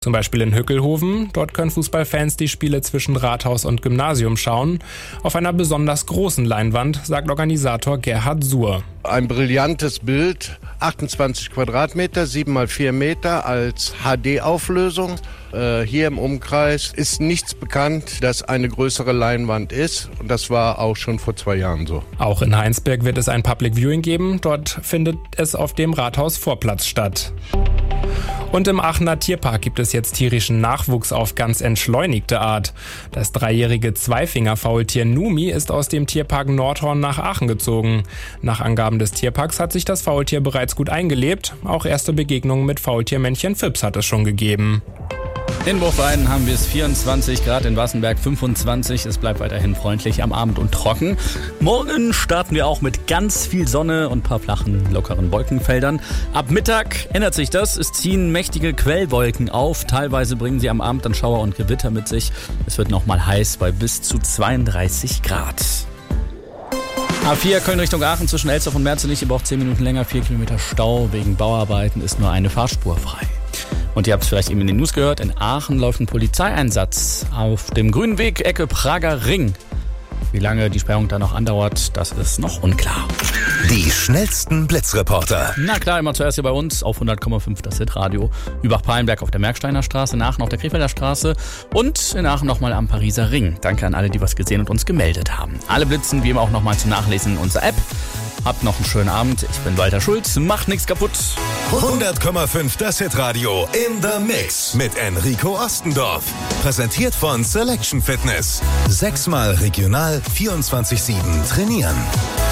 Zum Beispiel in Hückelhoven. Dort können Fußballfans die Spiele zwischen Rathaus und Gymnasium schauen. Auf einer besonders großen Leinwand, sagt Organisator Gerhard Suhr. Ein brillantes Bild, 28 Quadratmeter, 7x4 Meter als HD-Auflösung. Hier im Umkreis ist nichts bekannt, dass eine größere Leinwand ist. Und das war auch schon vor 2 Jahren so. Auch in Heinsberg wird es ein Public Viewing geben. Dort findet es auf dem Rathausvorplatz statt. Und im Aachener Tierpark gibt es jetzt tierischen Nachwuchs auf ganz entschleunigte Art. Das 3-jährige Zweifinger-Faultier Numi ist aus dem Tierpark Nordhorn nach Aachen gezogen. Nach Angaben des Tierparks hat sich das Faultier bereits gut eingelebt. Auch erste Begegnungen mit Faultiermännchen Fips hat es schon gegeben. In Buchweiden haben wir es 24 Grad, in Wassenberg 25. Es bleibt weiterhin freundlich am Abend und trocken. Morgen starten wir auch mit ganz viel Sonne und ein paar flachen, lockeren Wolkenfeldern. Ab Mittag ändert sich das. Es ziehen mächtige Quellwolken auf. Teilweise bringen sie am Abend dann Schauer und Gewitter mit sich. Es wird nochmal heiß bei bis zu 32 Grad. A4 Köln Richtung Aachen zwischen Elsdorf und Merzenich. Ihr braucht 10 Minuten länger, 4 Kilometer Stau. Wegen Bauarbeiten ist nur eine Fahrspur frei. Und ihr habt es vielleicht eben in den News gehört, in Aachen läuft ein Polizeieinsatz auf dem grünen Weg, Ecke Prager Ring. Wie lange die Sperrung da noch andauert, das ist noch unklar. Die schnellsten Blitzreporter. Na klar, immer zuerst hier bei uns auf 100,5 das Hitradio. Übach-Palenberg auf der Merksteiner Straße, in Aachen auf der Krefelder Straße und in Aachen nochmal am Pariser Ring. Danke an alle, die was gesehen und uns gemeldet haben. Alle Blitzen wie immer auch nochmal zum Nachlesen in unserer App. Habt noch einen schönen Abend. Ich bin Walter Schulz. Macht nichts kaputt. 100,5 das Hitradio in the Mix mit Enrico Ostendorf. Präsentiert von Selection Fitness. 6-mal regional 24/7 trainieren.